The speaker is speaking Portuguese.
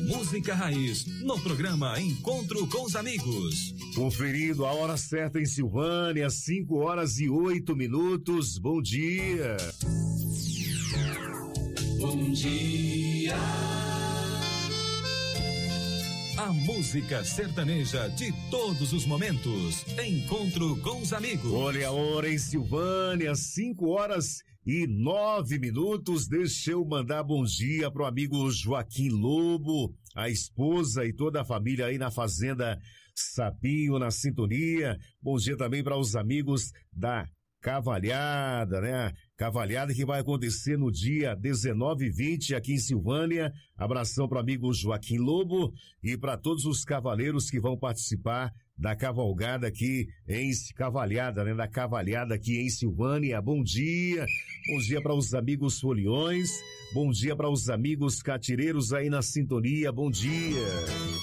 música raiz no programa Encontro com os Amigos. Conferindo a hora certa em Silvânia, 5h08. Bom dia. Bom dia. A música sertaneja de todos os momentos. Encontro com os Amigos. Olha a hora em Silvânia, 5h09. Deixa eu mandar bom dia pro amigo Joaquim Lobo, a esposa e toda a família aí na Fazenda Sapinho, na sintonia. Bom dia também para os amigos da Cavalhada, né? Cavalhada que vai acontecer no dia 19 e 20 aqui em Silvânia. Abração para o amigo Joaquim Lobo e para todos os cavaleiros que vão participar da cavalgada aqui em Cavalhada, né? Da Cavalhada aqui em Silvânia. Bom dia para os amigos foliões, bom dia para os amigos catireiros aí na sintonia, bom dia.